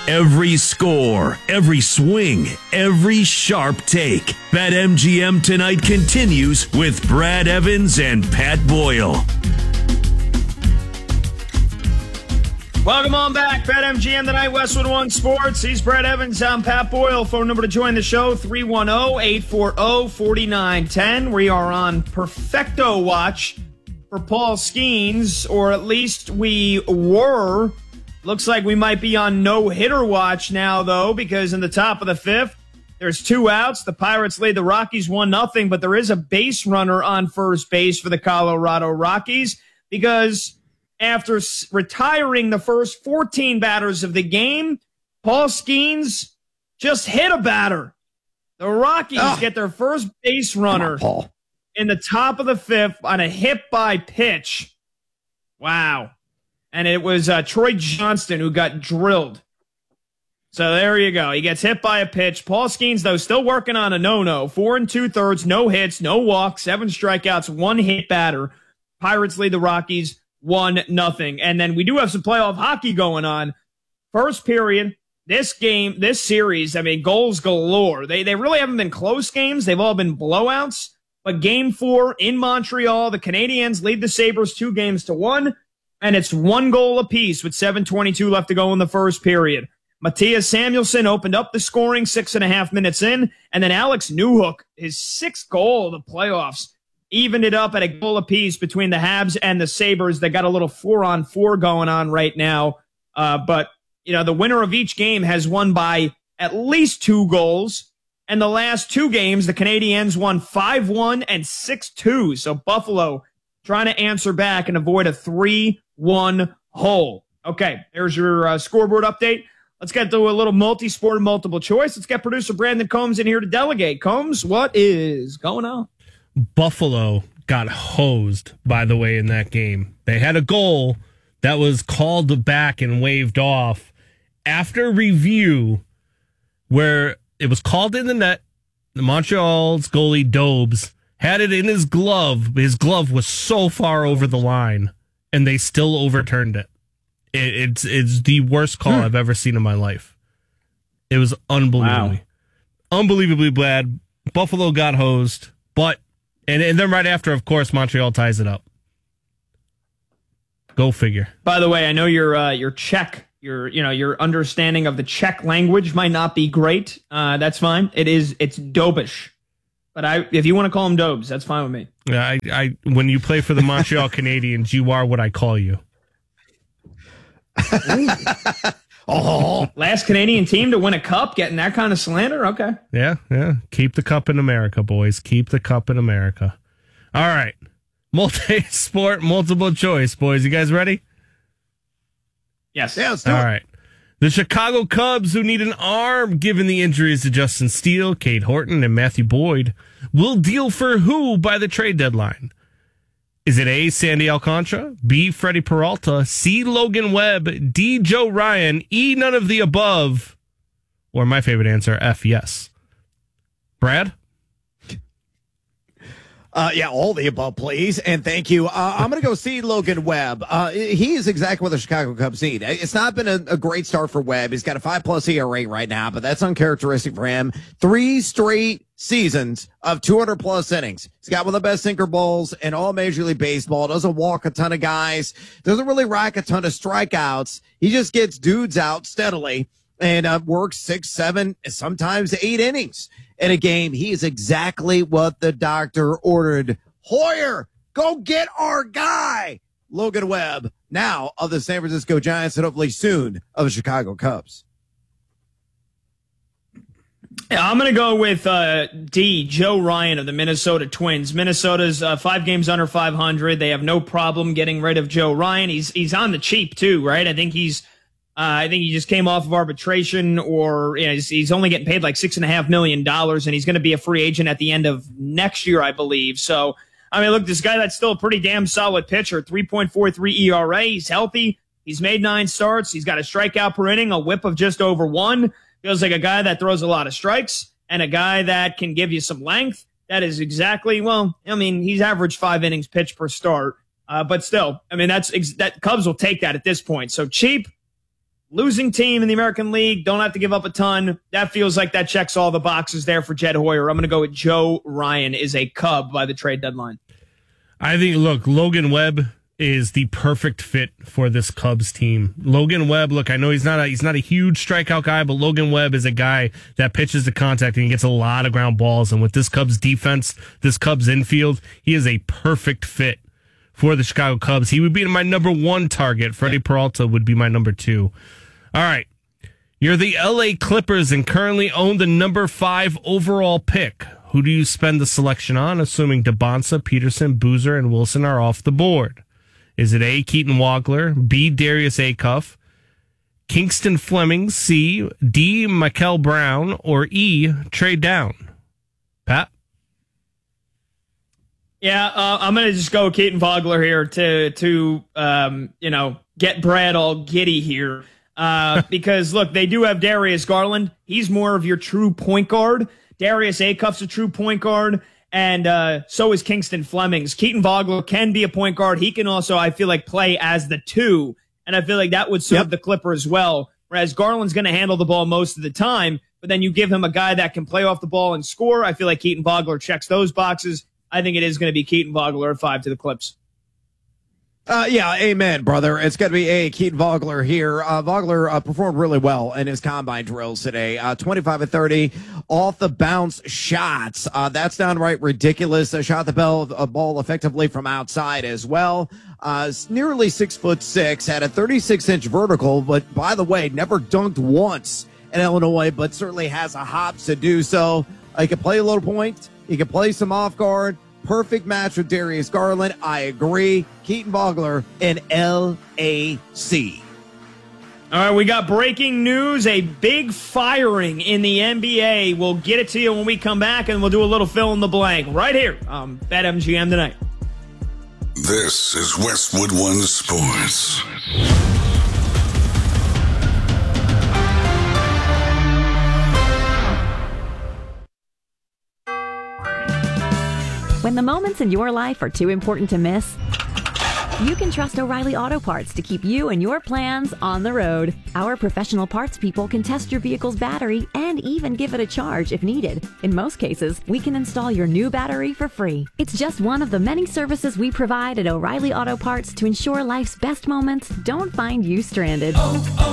Every score, every swing, every sharp take. BetMGM tonight continues with Brad Evans and Pat Boyle. Welcome on back. BetMGM tonight, Westwood One Sports. He's Brad Evans. I'm Pat Boyle. Phone number to join the show, 310-840-4910. We are on Perfecto Watch for Paul Skeens, or at least we were. Looks like we might be on no-hitter watch now, though, because in the top of the fifth, there's 2 outs. The Pirates lead the Rockies 1-0, but there is a base runner on first base for the Colorado Rockies because after retiring the first 14 batters of the game, Paul Skeens just hit a batter. The Rockies get their first base runner in the top of the fifth on a hit-by-pitch. Wow. And it was Troy Johnston who got drilled. So there you go. He gets hit by a pitch. Paul Skeens, though, still working on a no-no. 4 2/3, no hits, no walks, 7 strikeouts, 1 hit batter. Pirates lead the Rockies 1-0. And then we do have some playoff hockey going on. First period, this series, I mean, goals galore. They really haven't been close games. They've all been blowouts. But game 4 in Montreal, the Canadiens lead the Sabres 2-1, and it's 1 goal apiece with 7:22 left to go in the first period. Matthias Samuelsson opened up the scoring 6.5 minutes in, and then Alex Newhook, his 6th goal of the playoffs, evened it up at a goal apiece between the Habs and the Sabres. They got a little 4-on-4 going on right now. But, you know, the winner of each game has won by at least 2 goals. And the last 2 games, the Canadiens won 5-1 and 6-2. So Buffalo trying to answer back and avoid a 3-1 hole. Okay, there's your scoreboard update. Let's get to a little multi-sport and multiple choice. Let's get producer Brandon Combs in here to delegate. Combs, what is going on? Buffalo got hosed, by the way, in that game. They had a goal that was called back and waved off after review where it was called in the net. The Montreal's goalie, Dobes, had it in his glove. His glove was so far over the line, and they still overturned it. It's the worst call I've ever seen in my life. It was unbelievably bad. Buffalo got hosed, but and then right after, of course, Montreal ties it up. Go figure. By the way, I know your Czech, your understanding of the Czech language might not be great. That's fine. It's Dobish. But if you want to call him Dobes, that's fine with me. Yeah, I when you play for the Montreal Canadiens, you are what I call you. Last Canadian team to win a cup, getting that kind of slander? Okay. Yeah. Keep the cup in America, boys. Keep the cup in America. All right. Multi-sport, multiple choice, boys. You guys ready? Yes. Yeah, let's do it. All right. The Chicago Cubs, who need an arm given the injuries to Justin Steele, Cade Horton, and Matthew Boyd, will deal for who by the trade deadline? Is it A, Sandy Alcantara, B, Freddie Peralta, C, Logan Webb, D, Joe Ryan, E, none of the above, or my favorite answer, F, yes? Brad? Yeah, all the above, please, and thank you. I'm going to go see Logan Webb. He is exactly what the Chicago Cubs need. It's not been a great start for Webb. He's got a 5+ ERA right now, but that's uncharacteristic for him. 3 straight seasons of 200+ innings. He's got one of the best sinker balls in all Major League Baseball. Doesn't walk a ton of guys. Doesn't really rack a ton of strikeouts. He just gets dudes out steadily and works 6, 7, sometimes 8 innings in a game. He is exactly what the doctor ordered. Hoyer, go get our guy. Logan Webb, now of the San Francisco Giants and hopefully soon of the Chicago Cubs. Yeah, I'm going to go with D, Joe Ryan of the Minnesota Twins. Minnesota's 5 games under 500. They have no problem getting rid of Joe Ryan. He's on the cheap too, right? I think he just came off of arbitration, or he's only getting paid like $6.5 million, and he's going to be a free agent at the end of next year, I believe. So, I mean, look, this guy that's still a pretty damn solid pitcher, 3.43 ERA. He's healthy. He's made 9 starts. He's got a strikeout per inning, a whip of just over 1. Feels like a guy that throws a lot of strikes and a guy that can give you some length. That is exactly, well, I mean, he's averaged 5 innings pitched per start. But still, I mean, that Cubs will take that at this point. So cheap. losing team in the American League. Don't have to give up a ton. That feels like that checks all the boxes there for Jed Hoyer. I'm going to go with Joe Ryan is a Cub by the trade deadline. I think, look, Logan Webb is the perfect fit for this Cubs team. Logan Webb, look, I know he's not a huge strikeout guy, but Logan Webb is a guy that pitches to contact and he gets a lot of ground balls. And with this Cubs defense, this Cubs infield, he is a perfect fit for the Chicago Cubs. He would be my number 1 target. Freddie Peralta would be my number 2. All right. You're the LA Clippers and currently own the number 5 overall pick. Who do you spend the selection on, assuming DeBonsa, Peterson, Boozer, and Wilson are off the board? Is it A, Keaton Wagler, B, Darius Acuff, Kingston Fleming, C, D, Mikel Brown, or E, trade down? Pat? Yeah, I'm going to just go Keaton Vogler here to get Brad all giddy here. Because, look, they do have Darius Garland. He's more of your true point guard. Darius Acuff's a true point guard. And so is Kingston Flemings. Keaton Vogler can be a point guard. He can also, I feel like, play as the 2. And I feel like that would serve the Clippers well. Whereas Garland's going to handle the ball most of the time. But then you give him a guy that can play off the ball and score. I feel like Keaton Vogler checks those boxes. I think it is going to be Keaton Vogler at 5 to the Clips. Yeah, amen, brother. It's going to be a Keaton Vogler here. Vogler performed really well in his combine drills today. 25 of 30 off the bounce shots. That's downright ridiculous. Shot the ball effectively from outside as well. Nearly 6'6", had a 36-inch vertical, but by the way, never dunked once in Illinois, but certainly has a hops to do so. He can play a little point. He can play some off guard. Perfect match with Darius Garland. I agree. Keaton Vogler in LAC. All right, we got breaking news, a big firing in the NBA. We'll get it to you when we come back, and we'll do a little fill in the blank right here on BetMGM tonight. This is Westwood One Sports. When the moments in your life are too important to miss, you can trust O'Reilly Auto Parts to keep you and your plans on the road. Our professional parts people can test your vehicle's battery and even give it a charge if needed. In most cases, we can install your new battery for free. It's just one of the many services we provide at O'Reilly Auto Parts to ensure life's best moments don't find you stranded.